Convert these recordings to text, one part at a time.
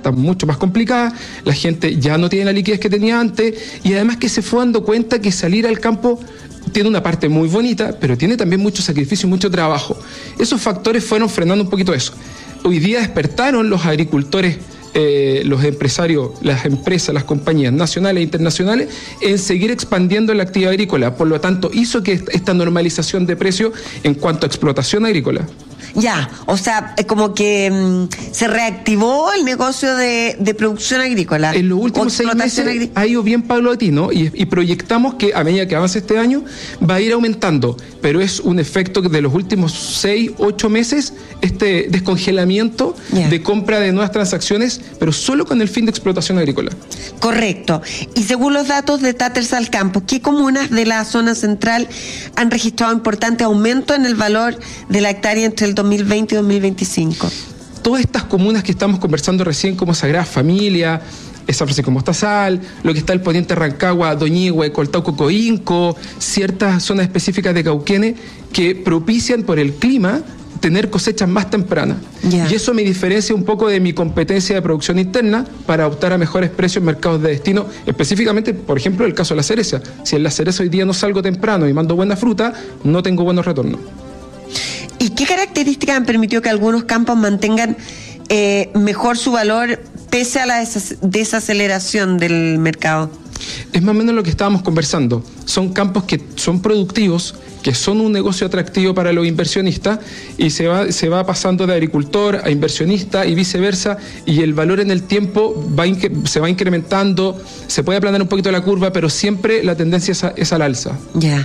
está mucho más complicada, la gente ya no tiene la liquidez que tenía antes, y además que se fue dando cuenta que salir al campo tiene una parte muy bonita, pero tiene también mucho sacrificio y mucho trabajo. Esos factores fueron frenando un poquito eso. Hoy día despertaron los agricultores, los empresarios, las empresas, las compañías nacionales e internacionales en seguir expandiendo la actividad agrícola. Por lo tanto, hizo que esta normalización de precios en cuanto a explotación agrícola. Ya, o sea, como que se reactivó el negocio de producción agrícola. En los últimos 6 meses ha ido bien paulatino y proyectamos que a medida que avance este año va a ir aumentando, pero es un efecto de los últimos 6, 8 meses, este descongelamiento de compra de nuevas transacciones, pero solo con el fin de explotación agrícola. Correcto. Y según los datos de Tattersall Campus, ¿qué comunas de la zona central han registrado importante aumento en el valor de la hectárea entre el 2020 y 2025? Todas estas comunas que estamos conversando recién, como Sagrada Familia, San Francisco Mostazal, lo que está el poniente Rancagua, Doñihue, Coltauco, Coinco, ciertas zonas específicas de Cauquenes que propician por el clima tener cosechas más tempranas. Y eso me diferencia un poco de mi competencia de producción interna para optar a mejores precios en mercados de destino, específicamente, por ejemplo, el caso de la cereza. Si en la cereza hoy día no salgo temprano y mando buena fruta, no tengo buenos retornos. ¿Y qué características han permitido que algunos campos mantengan mejor su valor pese a la desaceleración del mercado? Es más o menos lo que estábamos conversando. Son campos que son productivos, que son un negocio atractivo para los inversionistas, y se va pasando de agricultor a inversionista y viceversa, y el valor en el tiempo se va incrementando, se puede aplanar un poquito la curva, pero siempre la tendencia es al alza.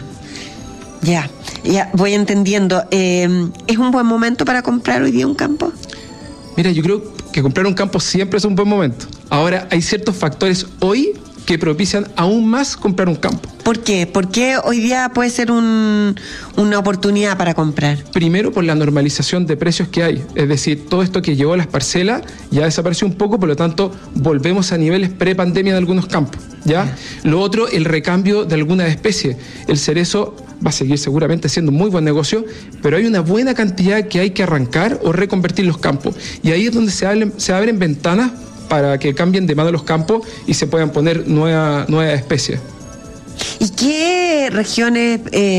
Ya, voy entendiendo. ¿Es un buen momento para comprar hoy día un campo? Mira, yo creo que comprar un campo siempre es un buen momento. Ahora, hay ciertos factores hoy que propician aún más comprar un campo. ¿Por qué? ¿Por qué hoy día puede ser una oportunidad para comprar? Primero, por la normalización de precios que hay. Es decir, todo esto que llevó a las parcelas ya desapareció un poco, por lo tanto, volvemos a niveles pre-pandemia de algunos campos. ¿Ya? Lo otro, el recambio de algunas especies. El cerezo va a seguir seguramente siendo un muy buen negocio, pero hay una buena cantidad que hay que arrancar o reconvertir los campos. Y ahí es donde se abren ventanas para que cambien de mano los campos y se puedan poner nuevas especies. ¿Y qué regiones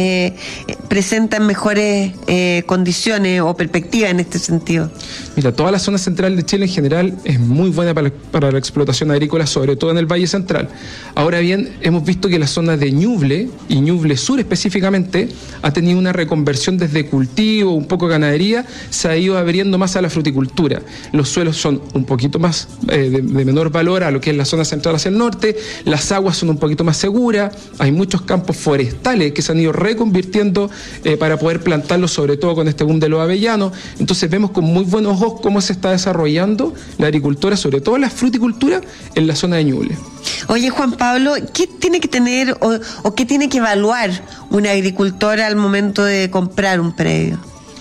presentan mejores condiciones o perspectivas en este sentido? Mira, toda la zona central de Chile en general es muy buena para la explotación agrícola, sobre todo en el Valle Central. Ahora bien, hemos visto que la zona de Ñuble, y Ñuble Sur específicamente, ha tenido una reconversión desde cultivo, un poco ganadería, se ha ido abriendo más a la fruticultura. Los suelos son un poquito más de menor valor a lo que es la zona central hacia el norte, las aguas son un poquito más seguras, hay muchos campos forestales que se han ido reconvirtiendo para poder plantarlos, sobre todo con este boom de los avellanos. Entonces vemos con muy buenos ojos cómo se está desarrollando la agricultura, sobre todo la fruticultura, en la zona de Ñuble. Oye, Juan Pablo, ¿qué tiene que tener o qué tiene que evaluar un agricultor al momento de comprar un predio?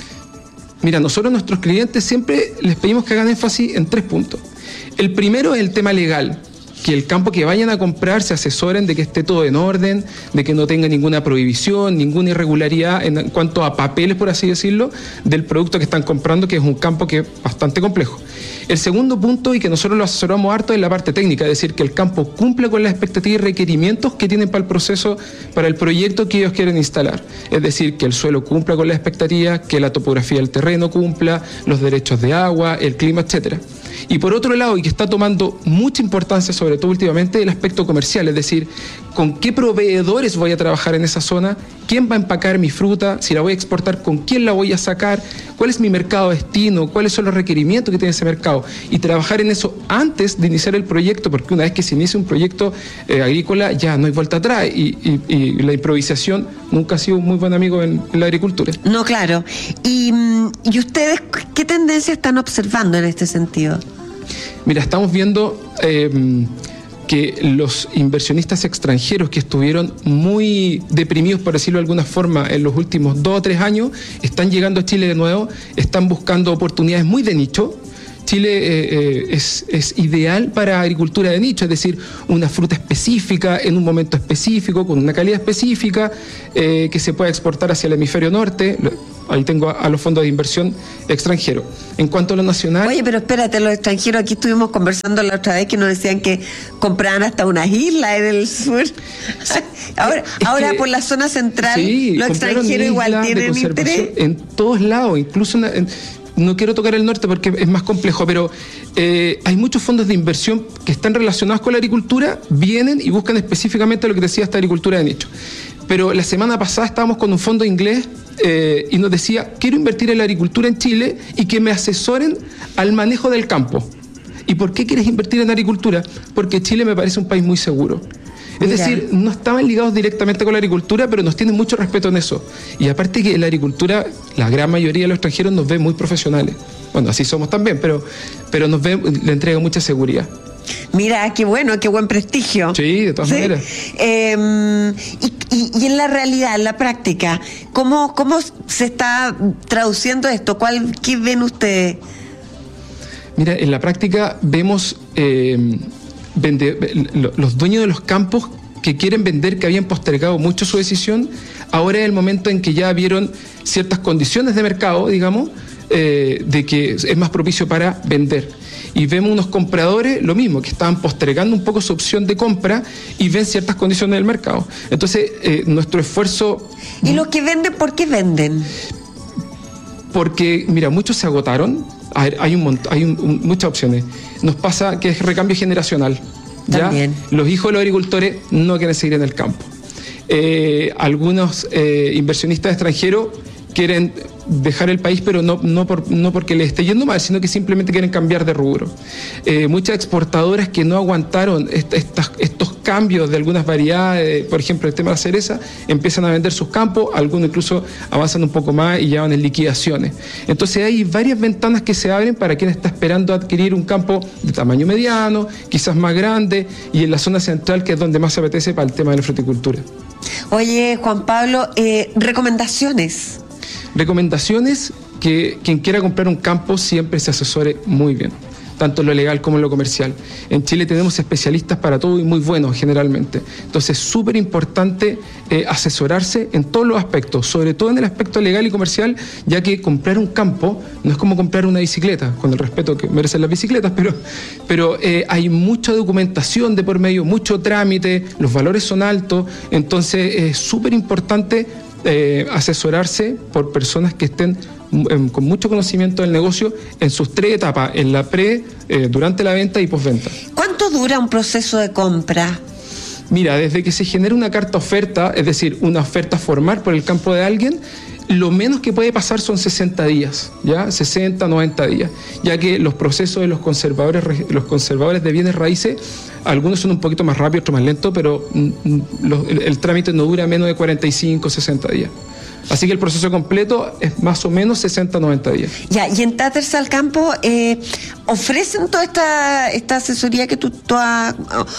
Mira, nosotros a nuestros clientes siempre les pedimos que hagan énfasis en 3 puntos. El primero es el tema legal. Que el campo que vayan a comprar se asesoren de que esté todo en orden, de que no tenga ninguna prohibición, ninguna irregularidad en cuanto a papeles, por así decirlo, del producto que están comprando, que es un campo que es bastante complejo. El segundo punto, y que nosotros lo asesoramos harto, es la parte técnica, es decir, que el campo cumpla con las expectativas y requerimientos que tienen para el proceso, para el proyecto que ellos quieren instalar. Es decir, que el suelo cumpla con las expectativas, que la topografía del terreno cumpla, los derechos de agua, el clima, etcétera. Y por otro lado, y que está tomando mucha importancia, sobre todo últimamente, el aspecto comercial, es decir, con qué proveedores voy a trabajar en esa zona, quién va a empacar mi fruta, si la voy a exportar, con quién la voy a sacar, cuál es mi mercado destino, cuáles son los requerimientos que tiene ese mercado, y trabajar en eso antes de iniciar el proyecto, porque una vez que se inicia un proyecto agrícola ya no hay vuelta atrás, y la improvisación nunca ha sido un muy buen amigo en la agricultura. No, claro. ¿Y ustedes qué tendencias están observando en este sentido? Mira, estamos viendo que los inversionistas extranjeros que estuvieron muy deprimidos, por decirlo de alguna forma, en los últimos 2 o 3 años, están llegando a Chile de nuevo, están buscando oportunidades muy de nicho. Chile es ideal para agricultura de nicho, es decir, una fruta específica, en un momento específico, con una calidad específica, que se pueda exportar hacia el hemisferio norte. Ahí tengo a los fondos de inversión extranjeros. En cuanto a lo nacional... Oye, pero espérate, los extranjeros, aquí estuvimos conversando la otra vez que nos decían que compraban hasta unas islas en el sur. Ahora por la zona central, sí, los extranjeros igual tienen interés. En todos lados, incluso no quiero tocar el norte porque es más complejo, pero hay muchos fondos de inversión que están relacionados con la agricultura, vienen y buscan específicamente lo que decía esta agricultura de nicho. Pero la semana pasada estábamos con un fondo inglés y nos decía, quiero invertir en la agricultura en Chile y que me asesoren al manejo del campo. ¿Y por qué quieres invertir en agricultura? Porque Chile me parece un país muy seguro. Es decir, no estaban ligados directamente con la agricultura, pero nos tienen mucho respeto en eso. Y aparte que la agricultura, la gran mayoría de los extranjeros nos ve muy profesionales. Bueno, así somos también, pero nos ve, le entrega mucha seguridad. Mira, qué bueno, qué buen prestigio. Sí, de todas maneras. Y en la realidad, en la práctica, ¿cómo se está traduciendo esto? ¿Qué ven ustedes? Mira, en la práctica vemos los dueños de los campos que quieren vender, que habían postergado mucho su decisión. Ahora es el momento en que ya vieron ciertas condiciones de mercado, digamos, de que es más propicio para vender. Y vemos unos compradores, lo mismo, que estaban postergando un poco su opción de compra y ven ciertas condiciones del mercado. Entonces, nuestro esfuerzo... ¿Y los que venden, por qué venden? Porque, mira, muchos se agotaron. Hay muchas opciones. Nos pasa que es recambio generacional. ¿Ya? También. Los hijos de los agricultores no quieren seguir en el campo. Algunos inversionistas extranjeros quieren dejar el país, pero no porque les esté yendo mal, sino que simplemente quieren cambiar de rubro. Muchas exportadoras que no aguantaron estos cambios de algunas variedades, por ejemplo el tema de la cereza, empiezan a vender sus campos, algunos incluso avanzan un poco más y ya van en liquidaciones. Entonces hay varias ventanas que se abren para quien está esperando adquirir un campo de tamaño mediano, quizás más grande, y en la zona central, que es donde más se apetece para el tema de la fruticultura. Oye, Juan Pablo, recomendaciones. Recomendaciones: que quien quiera comprar un campo siempre se asesore muy bien, tanto en lo legal como en lo comercial. En Chile tenemos especialistas para todo y muy buenos generalmente. Entonces es súper importante asesorarse en todos los aspectos, sobre todo en el aspecto legal y comercial, ya que comprar un campo no es como comprar una bicicleta, con el respeto que merecen las bicicletas, pero hay mucha documentación de por medio, mucho trámite, los valores son altos, entonces es súper importante asesorarse por personas que estén con mucho conocimiento del negocio en sus tres etapas, en la durante la venta y postventa. ¿Cuánto dura un proceso de compra? Mira, desde que se genera una carta oferta, es decir, una oferta formal por el campo de alguien, lo menos que puede pasar son 60 días, ¿ya? 60, 90 días, ya que los procesos de los conservadores de bienes raíces, algunos son un poquito más rápidos, otros más lentos, pero el trámite no dura menos de 45, 60 días. Así que el proceso completo es más o menos 60, 90 días. Ya, y en Tatters al Campo, ¿ofrecen toda esta asesoría que tú has,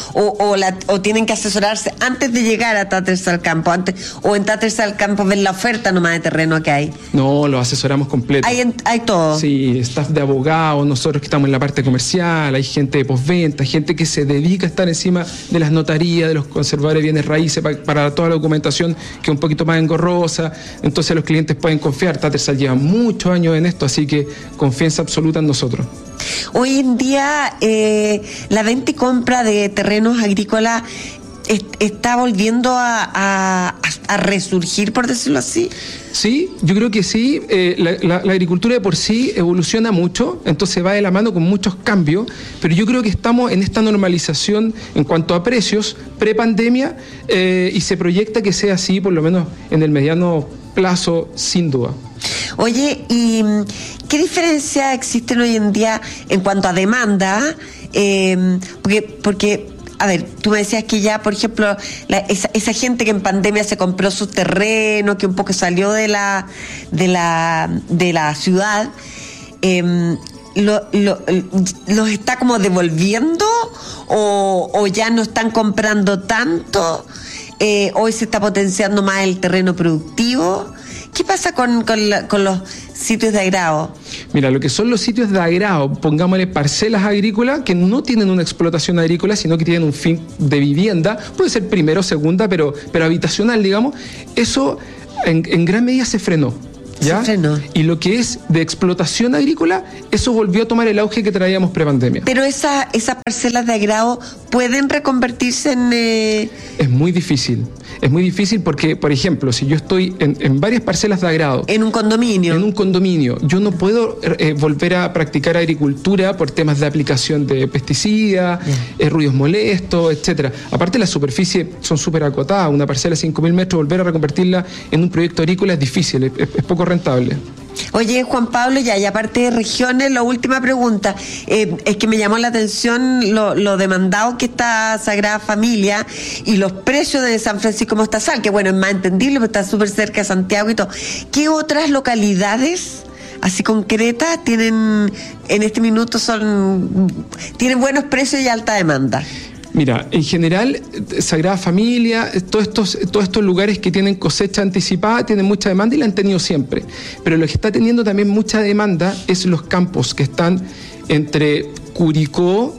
o tienen que asesorarse antes de llegar a Tatters al Campo? ¿O en Tatters al Campo ven la oferta nomás de terreno que hay? No, lo asesoramos completo. ¿Hay todo? Sí, staff de abogados, nosotros que estamos en la parte comercial, hay gente de postventa, gente que se dedica a estar encima de las notarías, de los conservadores de bienes raíces, para toda la documentación que es un poquito más engorrosa. Entonces los clientes pueden confiar. Tattersall lleva muchos años en esto, así que confianza absoluta en nosotros. Hoy en día la venta y compra de terrenos agrícolas está volviendo a resurgir, por decirlo así. Sí, yo creo que sí. La agricultura de por sí evoluciona mucho, entonces va de la mano con muchos cambios, pero yo creo que estamos en esta normalización en cuanto a precios pre-pandemia y se proyecta que sea así por lo menos en el mediano plazo, sin duda. Oye, ¿y qué diferencia existen hoy en día en cuanto a demanda? Porque a ver, tú me decías que ya, por ejemplo, esa gente que en pandemia se compró su terreno, que un poco salió de la ciudad, ¿los está como devolviendo o ya no están comprando tanto? Hoy se está potenciando más el terreno productivo. ¿Qué pasa con los sitios de agrado? Mira, lo que son los sitios de agrado, pongámosle parcelas agrícolas que no tienen una explotación agrícola, sino que tienen un fin de vivienda, puede ser primero o segunda, pero habitacional, digamos, eso en gran medida se frenó. ¿ya? Se frenó. Y lo que es de explotación agrícola, eso volvió a tomar el auge que traíamos prepandemia. Pero esas parcelas de agrado pueden reconvertirse en... Es muy difícil. Es muy difícil porque, por ejemplo, si yo estoy en varias parcelas de agrado... En un condominio. En un condominio. Yo no puedo volver a practicar agricultura por temas de aplicación de pesticidas, ruidos molestos, etcétera. Aparte, las superficies son súper acotadas. Una parcela de 5.000 metros, volver a reconvertirla en un proyecto agrícola es difícil, es poco rentable. Oye, Juan Pablo, y aparte de regiones, la última pregunta, es que me llamó la atención lo demandado que está Sagrada Familia y los precios de San Francisco Mostazal, que bueno, es más entendible, porque está súper cerca de Santiago y todo. ¿Qué otras localidades así concretas tienen en este minuto tienen buenos precios y alta demanda? Mira, en general, Sagrada Familia, todos estos lugares que tienen cosecha anticipada tienen mucha demanda y la han tenido siempre. Pero lo que está teniendo también mucha demanda es los campos que están entre Curicó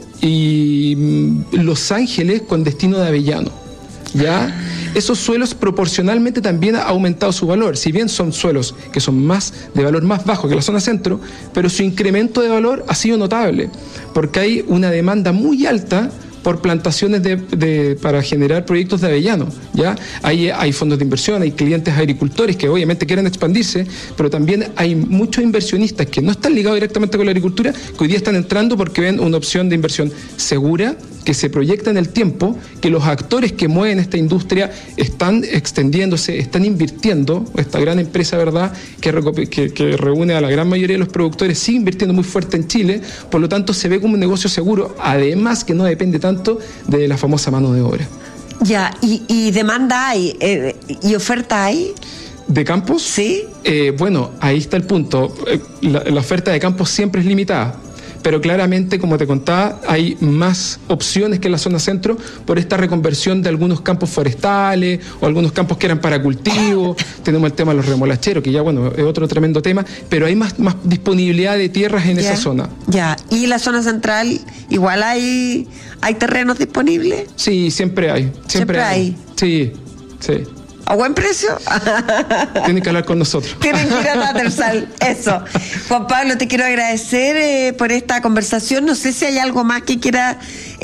y Los Ángeles con destino de Avellano, ¿ya? Esos suelos proporcionalmente también ha aumentado su valor, si bien son suelos que son de valor más bajo que la zona centro, pero su incremento de valor ha sido notable, porque hay una demanda muy alta por plantaciones para generar proyectos de avellano, ¿ya? Hay fondos de inversión, hay clientes agricultores que obviamente quieren expandirse, pero también hay muchos inversionistas que no están ligados directamente con la agricultura, que hoy día están entrando porque ven una opción de inversión segura, que se proyecta en el tiempo, que los actores que mueven esta industria están extendiéndose, están invirtiendo. Esta gran empresa, ¿verdad?, que reúne a la gran mayoría de los productores, sigue invirtiendo muy fuerte en Chile, por lo tanto se ve como un negocio seguro, además que no depende tanto de la famosa mano de obra. Ya, y demanda hay, y oferta hay. ¿De campos? Sí. Bueno, ahí está el punto. La oferta de campos siempre es limitada, pero claramente, como te contaba, hay más opciones que en la zona centro por esta reconversión de algunos campos forestales o algunos campos que eran para cultivo. Tenemos el tema de los remolacheros, que ya, bueno, es otro tremendo tema, pero hay más disponibilidad de tierras en esa zona. Ya, ¿y la zona central igual hay terrenos disponibles? Sí, siempre hay. Siempre hay. Sí. ¿A buen precio? Tienen que hablar con nosotros. Tienen que ir a Tattersall, eso. Juan Pablo, te quiero agradecer por esta conversación. No sé si hay algo más que quiera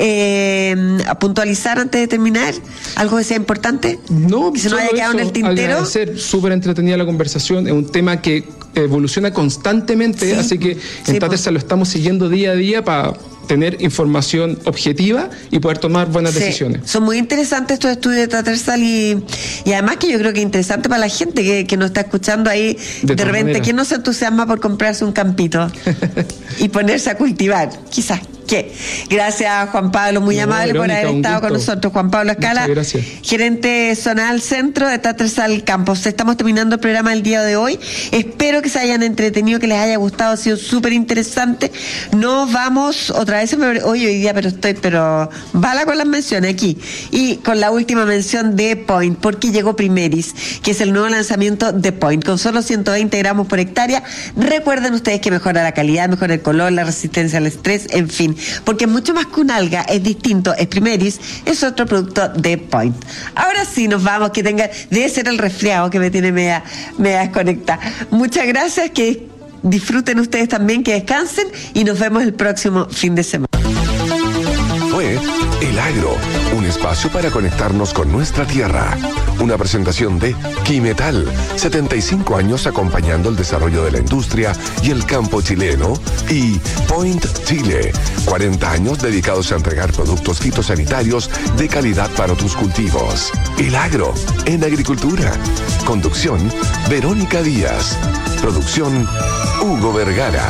puntualizar antes de terminar. ¿Algo que sea importante? No, que se nos haya quedado en el tintero. Agradecer, súper entretenida la conversación. Es un tema que evoluciona constantemente, así que en Tattersall lo estamos siguiendo día a día para tener información objetiva y poder tomar buenas decisiones. Son muy interesantes estos estudios de Tattersall y además que yo creo que es interesante para la gente que nos está escuchando ahí de repente, que no se entusiasma por comprarse un campito y ponerse a cultivar, quizás. Gracias, Juan Pablo, muy amable, Verónica, por haber estado con nosotros. Juan Pablo Escala, gerente zonal centro de Tattersall Campos. Estamos terminando el programa del día de hoy. Espero que se hayan entretenido, que les haya gustado, ha sido súper interesante. Nos vamos otra vez, hoy día, pero bala con las menciones aquí. Y con la última mención de Point, porque llegó Primeris, que es el nuevo lanzamiento de Point, con solo 120 gramos por hectárea. Recuerden ustedes que mejora la calidad, mejora el color, la resistencia al estrés, en fin. Porque es mucho más que un alga, es distinto, es Primeris, es otro producto de Point. Ahora sí nos vamos, que tengan, debe ser el resfriado que me tiene media desconectada. Muchas gracias, que disfruten ustedes también, que descansen y nos vemos el próximo fin de semana. Fue El Agro, un espacio para conectarnos con nuestra tierra. Una presentación de Quimetal, 75 años acompañando el desarrollo de la industria y el campo chileno, y Point Chile, 40 años dedicados a entregar productos fitosanitarios de calidad para tus cultivos. El Agro, en agricultura. Conducción, Verónica Díaz. Producción, Hugo Vergara.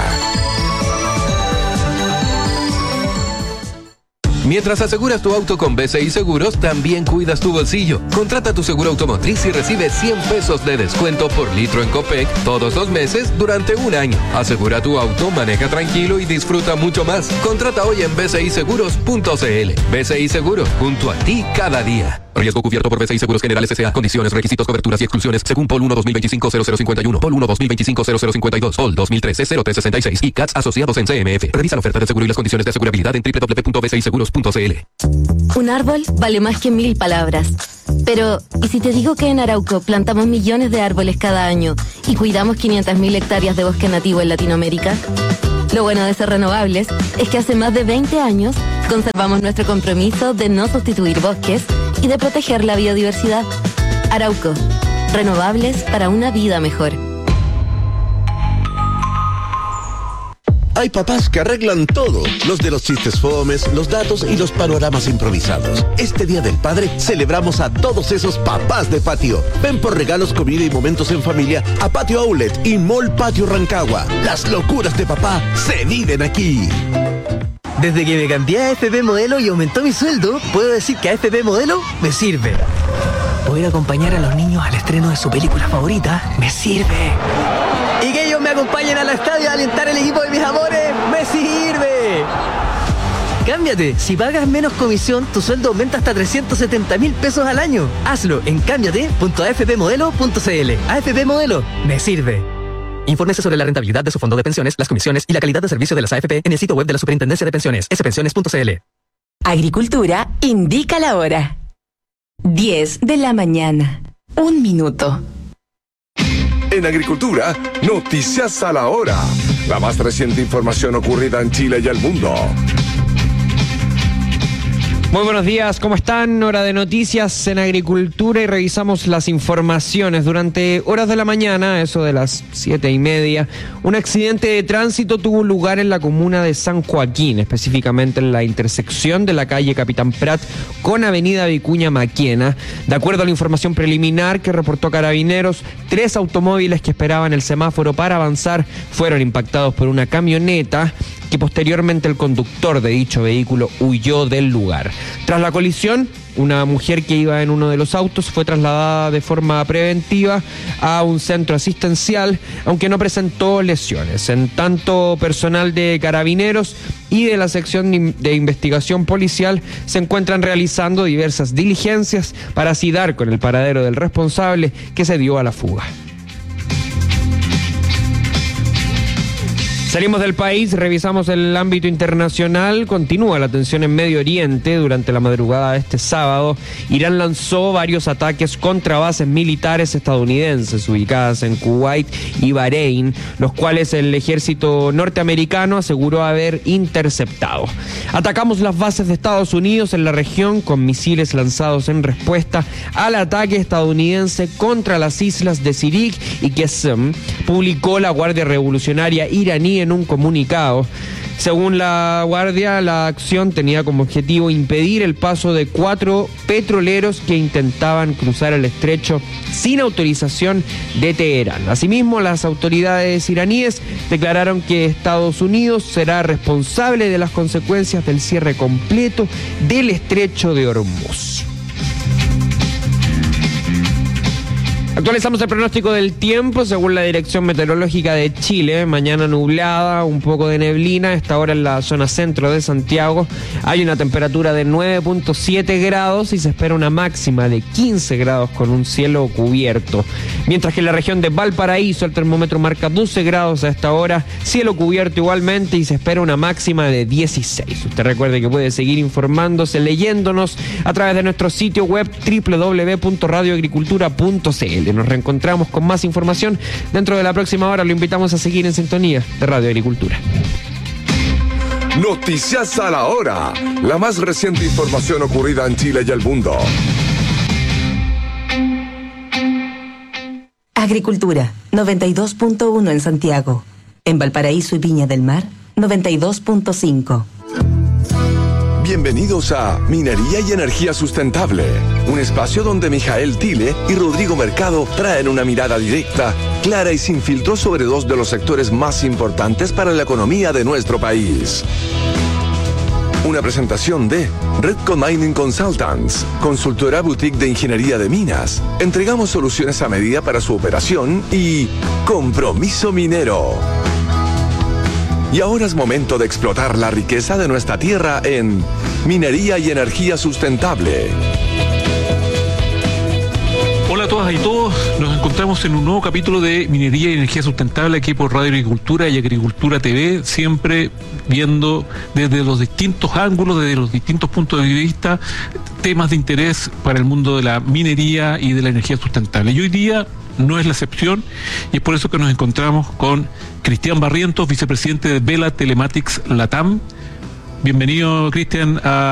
Mientras aseguras tu auto con BCI Seguros, también cuidas tu bolsillo. Contrata tu seguro automotriz y recibe 100 pesos de descuento por litro en Copec todos los meses durante un año. Asegura tu auto, maneja tranquilo y disfruta mucho más. Contrata hoy en bciseguros.cl. BCI Seguros, junto a ti cada día. Riesgo cubierto por BCI Seguros Generales S.A. Condiciones, requisitos, coberturas y exclusiones según POL 1 2025-0051, POL 1 2025-0052, POL 2013-0366 y CATS asociados en CMF. Revisa la oferta de seguro y las condiciones de asegurabilidad en www.bciseguros.cl. Un árbol vale más que 1000 palabras. Pero, ¿y si te digo que en Arauco plantamos millones de árboles cada año y cuidamos 500.000 hectáreas de bosque nativo en Latinoamérica? Lo bueno de ser renovables es que hace más de 20 años conservamos nuestro compromiso de no sustituir bosques y de proteger la biodiversidad. Arauco, renovables para una vida mejor. Hay papás que arreglan todo, los de los chistes fomes, los datos y los panoramas improvisados. Este Día del Padre celebramos a todos esos papás de patio. Ven por regalos, comida y momentos en familia a Patio Outlet y Mall Patio Rancagua. Las locuras de papá se viven aquí. Desde que me cambié a AFP Modelo y aumentó mi sueldo, puedo decir que AFP Modelo me sirve. Poder acompañar a los niños al estreno de su película favorita me sirve. Y que ellos me acompañen al estadio a alentar el equipo de mis amores, ¡me sirve! Cámbiate. Si pagas menos comisión, tu sueldo aumenta hasta 370.000 pesos al año. Hazlo en cámbiate.afpmodelo.cl. AFP Modelo, me sirve. Infórmese sobre la rentabilidad de su fondo de pensiones, las comisiones y la calidad de servicio de las AFP en el sitio web de la Superintendencia de Pensiones, spensiones.cl. Agricultura indica la hora. 10 de la mañana. 1 minuto. En Agricultura, noticias a la hora. La más reciente información ocurrida en Chile y el mundo. Muy buenos días, ¿cómo están? Hora de noticias en Agricultura y revisamos las informaciones. Durante horas de la mañana, eso de las 7:30, un accidente de tránsito tuvo lugar en la comuna de San Joaquín, específicamente en la intersección de la calle Capitán Prat con avenida Vicuña Maquena. De acuerdo a la información preliminar que reportó Carabineros, 3 automóviles que esperaban el semáforo para avanzar fueron impactados por una camioneta que posteriormente el conductor de dicho vehículo huyó del lugar. Tras la colisión, una mujer que iba en uno de los autos fue trasladada de forma preventiva a un centro asistencial, aunque no presentó lesiones. En tanto, personal de Carabineros y de la sección de investigación policial se encuentran realizando diversas diligencias para así dar con el paradero del responsable que se dio a la fuga. Salimos del país, revisamos el ámbito internacional. Continúa la tensión en Medio Oriente. Durante la madrugada de este sábado, Irán lanzó varios ataques contra bases militares estadounidenses ubicadas en Kuwait y Bahrein, los cuales el ejército norteamericano aseguró haber interceptado. Atacamos las bases de Estados Unidos en la región con misiles lanzados en respuesta al ataque estadounidense contra las islas de Sirik y Qesem, publicó la Guardia Revolucionaria iraní en un comunicado. Según la Guardia, la acción tenía como objetivo impedir el paso de 4 petroleros que intentaban cruzar el estrecho sin autorización de Teherán. Asimismo, las autoridades iraníes declararon que Estados Unidos será responsable de las consecuencias del cierre completo del estrecho de Hormuz. Actualizamos el pronóstico del tiempo según la Dirección Meteorológica de Chile. Mañana nublada, un poco de neblina. A esta hora en la zona centro de Santiago hay una temperatura de 9.7 grados y se espera una máxima de 15 grados con un cielo cubierto. Mientras que en la región de Valparaíso el termómetro marca 12 grados a esta hora, cielo cubierto igualmente y se espera una máxima de 16. Usted recuerde que puede seguir informándose, leyéndonos a través de nuestro sitio web www.radioagricultura.cl. Nos reencontramos con más información dentro de la próxima hora. Lo invitamos a seguir en sintonía de Radio Agricultura. Noticias a la hora. La más reciente información ocurrida en Chile y el mundo. Agricultura, 92.1 en Santiago. En Valparaíso y Viña del Mar, 92.5. Bienvenidos a Minería y Energía Sustentable, un espacio donde Mijael Tile y Rodrigo Mercado traen una mirada directa, clara y sin filtro sobre 2 de los sectores más importantes para la economía de nuestro país. Una presentación de Redco Mining Consultants, consultora boutique de ingeniería de minas. Entregamos soluciones a medida para su operación y Compromiso Minero. Y ahora es momento de explotar la riqueza de nuestra tierra en Minería y Energía Sustentable. Hola a todas y todos, nos encontramos encontramos en un nuevo capítulo de Minería y Energía Sustentable aquí por Radio Agricultura y Agricultura TV, siempre viendo desde los distintos ángulos, desde los distintos puntos de vista, temas de interés para el mundo de la minería y de la energía sustentable. Y hoy día no es la excepción, y es por eso que nos encontramos con Cristian Barrientos, vicepresidente de Vela Telematics Latam. Bienvenido, Cristian, a